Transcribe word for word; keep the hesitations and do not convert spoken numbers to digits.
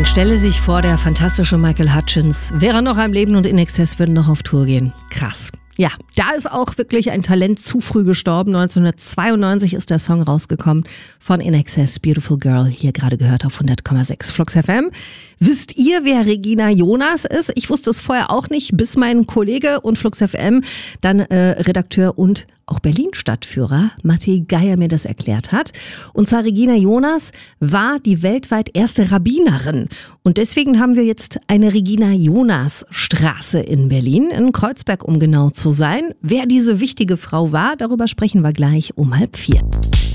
stelle sich vor, der fantastische Michael Hutchence wäre noch am Leben und In Excess würden noch auf Tour gehen. Krass. Ja, da ist auch wirklich ein Talent zu früh gestorben. neunzehnhundertzweiundneunzig ist der Song rausgekommen von In Excess, Beautiful Girl, hier gerade gehört auf hundert Komma sechs Flux F M. Wisst ihr, wer Regina Jonas ist? Ich wusste es vorher auch nicht, bis mein Kollege und Flux F M, dann äh, Redakteur und auch Berlin-Stadtführer Matti Geier mir das erklärt hat. Und zwar Regina Jonas war die weltweit erste Rabbinerin. Und deswegen haben wir jetzt eine Regina Jonas Straße in Berlin, in Kreuzberg, um genau zu sein. Wer diese wichtige Frau war, darüber sprechen wir gleich um halb vier.